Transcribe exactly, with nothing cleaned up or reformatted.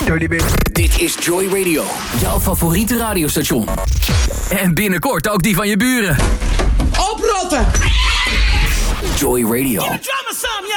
Dit is Joy Radio, jouw favoriete radiostation. En binnenkort ook die van je buren. Oprotten! Joy Radio.